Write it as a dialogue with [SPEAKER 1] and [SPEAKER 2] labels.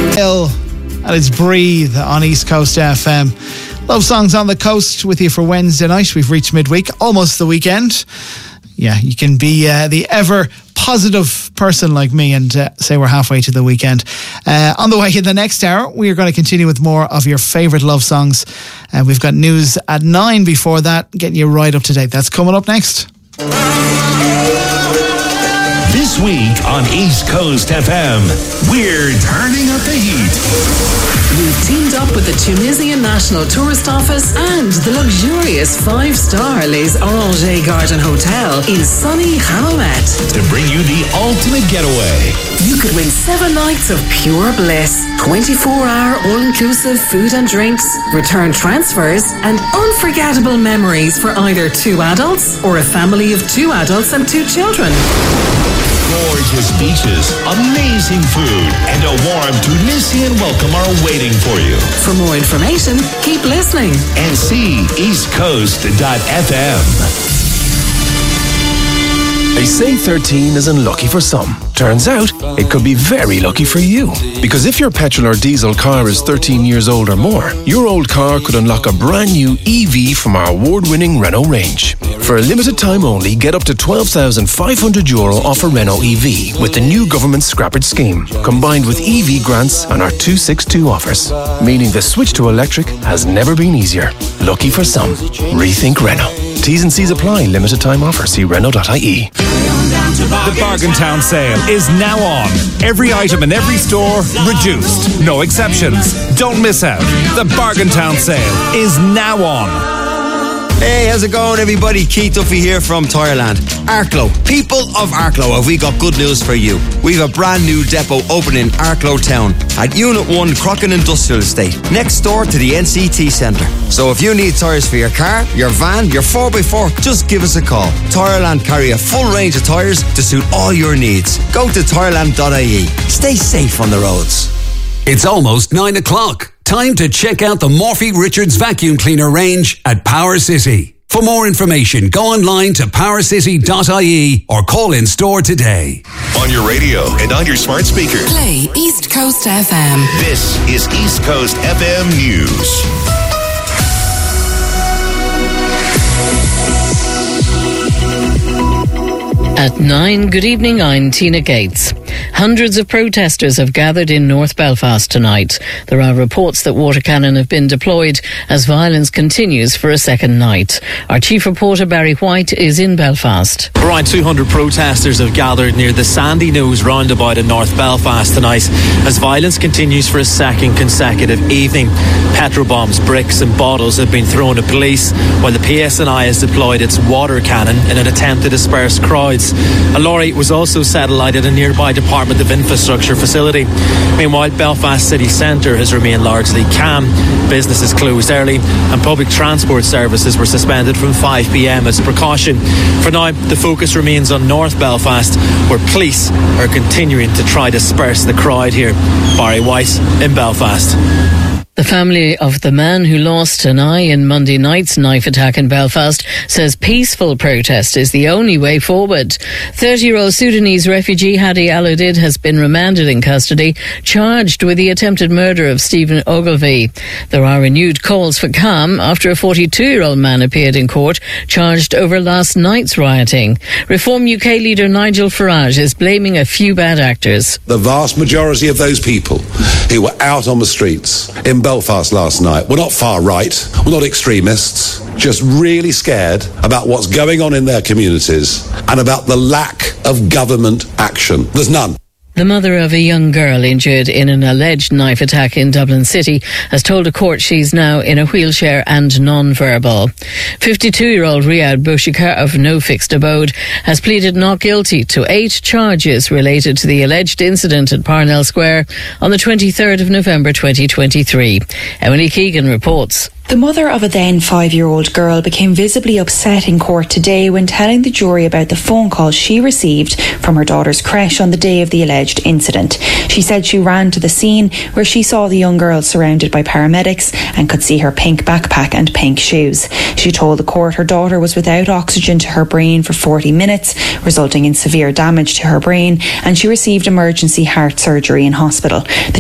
[SPEAKER 1] Hill, and it's Breathe on East Coast FM. Love songs on the coast with you for Wednesday night. We've reached midweek, almost the weekend. Yeah, you can be the ever positive person like me and say we're halfway to the weekend. On the way in the next hour, we are going to continue with more of your favourite love songs. We've got news at 9 before that, getting you right up to date. That's coming up next.
[SPEAKER 2] This week on East Coast FM, we're turning up the heat.
[SPEAKER 3] We've teamed up with the Tunisian National Tourist Office and the luxurious 5-star Les Orangers Garden Hotel in sunny Hammamet
[SPEAKER 2] to bring you the ultimate getaway.
[SPEAKER 3] You could win 7 nights of pure bliss, 24-hour all-inclusive food and drinks, return transfers, and unforgettable memories for either 2 adults or a family of 2 adults and 2 children.
[SPEAKER 2] Gorgeous beaches, amazing food, and a warm Tunisian welcome are waiting for you.
[SPEAKER 3] For more information, keep listening
[SPEAKER 2] and see eastcoast.fm.
[SPEAKER 4] They say 13 is unlucky for some. Turns out, it could be very lucky for you. Because if your petrol or diesel car is 13 years old or more, your old car could unlock a brand new EV from our award-winning Renault range. For a limited time only, get up to €12,500 off a Renault EV with the new government scrappage scheme, combined with EV grants and our 262 offers. Meaning the switch to electric has never been easier. Lucky for some. Rethink Renault. T's and C's apply. Limited time offer. See Renault.ie.
[SPEAKER 5] The Bargain Town sale is now on. Every item in every store reduced. No exceptions. Don't miss out. The Bargain Town sale is now on.
[SPEAKER 6] Hey, how's it going, everybody? Keith Duffy here from Tireland. Arklow. People of Arklow, have we got good news for you. We've a brand new depot opening in Arklow Town at Unit 1 Crockin Industrial Estate, next door to the NCT Centre. So if you need tyres for your car, your van, your 4x4, just give us a call. Tireland carry a full range of tyres to suit all your needs. Go to tireland.ie. Stay safe on the roads.
[SPEAKER 7] It's almost 9 o'clock. Time to check out the Morphy Richards vacuum cleaner range at Power City. For more information, go online to powercity.ie or call in store today.
[SPEAKER 2] On your radio and on your smart speaker.
[SPEAKER 3] Play East Coast FM.
[SPEAKER 2] This is East Coast FM News.
[SPEAKER 8] At 9, good evening, I'm Tina Gates. Hundreds of protesters have gathered in North Belfast tonight. There are reports that water cannon have been deployed as violence continues for a second night. Our chief reporter Barry White is in Belfast.
[SPEAKER 9] Around 200 protesters have gathered near the Sandy Nose roundabout in North Belfast tonight as violence continues for a second consecutive evening. Petrol bombs, bricks and bottles have been thrown at police while the PSNI has deployed its water cannon in an attempt to disperse crowds. A lorry was also satellite at a nearby Department of Infrastructure facility. Meanwhile, Belfast city centre has remained largely calm. Businesses closed early and public transport services were suspended from 5 p.m. as a precaution. For now, the focus remains on North Belfast, where police are continuing to try to disperse the crowd here. Barry White in Belfast.
[SPEAKER 8] The family of the man who lost an eye in Monday night's knife attack in Belfast says peaceful protest is the only way forward. 30-year-old Sudanese refugee Hadi Al-Udid has been remanded in custody, charged with the attempted murder of Stephen Ogilvie. There are renewed calls for calm after a 42-year-old man appeared in court, charged over last night's rioting. Reform UK leader Nigel Farage is blaming a few bad actors.
[SPEAKER 10] The vast majority of those people who were out on the streets in Belfast last night were not far right, were not extremists, just really scared about what's going on in their communities and about the lack of government action. There's none.
[SPEAKER 8] The mother of a young girl injured in an alleged knife attack in Dublin City has told a court she's now in a wheelchair and non-verbal. 52-year-old Riyad Bouchikar of No Fixed Abode has pleaded not guilty to 8 charges related to the alleged incident at Parnell Square on the 23rd of November 2023. Emily Keegan reports.
[SPEAKER 11] The mother of a then 5-year-old girl became visibly upset in court today when telling the jury about the phone call she received from her daughter's creche on the day of the alleged incident. She said she ran to the scene where she saw the young girl surrounded by paramedics and could see her pink backpack and pink shoes. She told the court her daughter was without oxygen to her brain for 40 minutes, resulting in severe damage to her brain, and she received emergency heart surgery in hospital. The